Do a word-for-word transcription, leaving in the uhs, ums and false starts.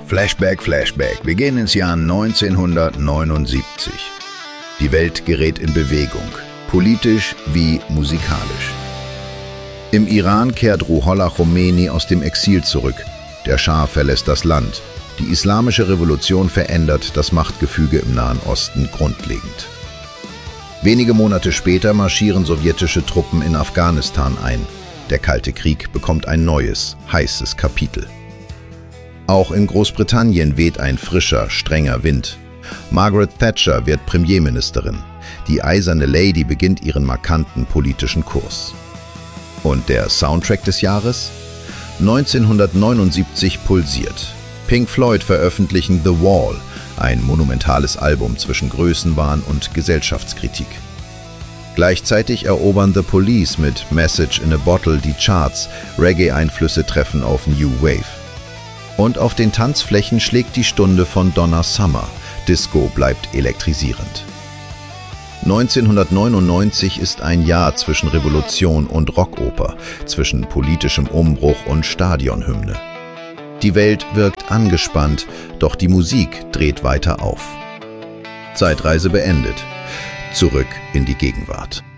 Flashback, Flashback. Wir gehen ins Jahr neunzehnhundertneunundsiebzig. Die Welt gerät in Bewegung, politisch wie musikalisch. Im Iran kehrt Ruhollah Khomeini aus dem Exil zurück. Der Schah verlässt das Land. Die islamische Revolution verändert das Machtgefüge im Nahen Osten grundlegend. Wenige Monate später marschieren sowjetische Truppen in Afghanistan ein. Der Kalte Krieg bekommt ein neues, heißes Kapitel. Auch in Großbritannien weht ein frischer, strenger Wind. Margaret Thatcher wird Premierministerin. Die Eiserne Lady beginnt ihren markanten politischen Kurs. Und der Soundtrack des Jahres? neunzehnhundertneunundsiebzig pulsiert. Pink Floyd veröffentlichen The Wall, ein monumentales Album zwischen Größenwahn und Gesellschaftskritik. Gleichzeitig erobern The Police mit Message in a Bottle die Charts, Reggae-Einflüsse treffen auf New Wave. Und auf den Tanzflächen schlägt die Stunde von Donna Summer, Disco bleibt elektrisierend. neunzehnhundertneunundneunzig ist ein Jahr zwischen Revolution und Rockoper, zwischen politischem Umbruch und Stadionhymne. Die Welt wirkt angespannt, doch die Musik dreht weiter auf. Zeitreise beendet. Zurück in die Gegenwart.